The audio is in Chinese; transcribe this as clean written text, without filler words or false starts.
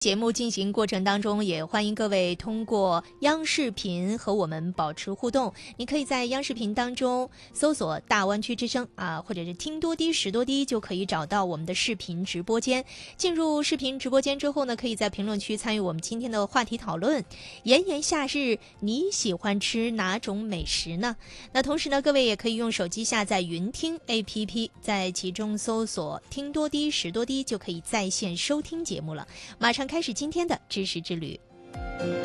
节目进行过程当中，也欢迎各位通过央视频和我们保持互动。你可以在央视频当中搜索大湾区之声或者是听多滴识多滴，就可以找到我们的视频直播间。进入视频直播间之后呢，可以在评论区参与我们今天的话题讨论。炎炎夏日，你喜欢吃哪种美食呢？那同时呢，各位也可以用手机下载云听 APP， 在其中搜索听多滴识多滴，就可以在线收听节目了。马上开始今天的知识之旅。